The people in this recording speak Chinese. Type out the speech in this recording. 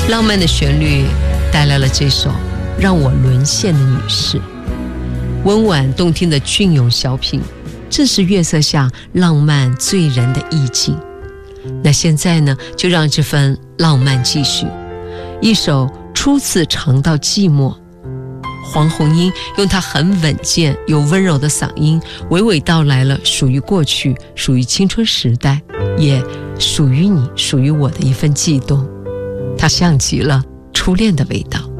浪漫的旋律带来了这首《让我沦陷的女士》，温婉动听的隽永小品，正是月色下浪漫醉人的意境。那现在呢，就让这份浪漫继续，一首初次尝到寂寞。黄宏英用她很稳健又温柔的嗓音，娓娓道来了属于过去、属于青春时代，也属于你、属于我的一份悸动。它像极了初恋的味道。